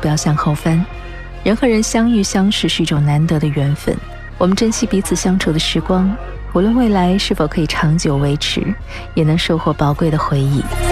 不要向后翻。人和人相遇相识是一种难得的缘分，我们珍惜彼此相处的时光，无论未来是否可以长久维持，也能收获宝贵的回忆。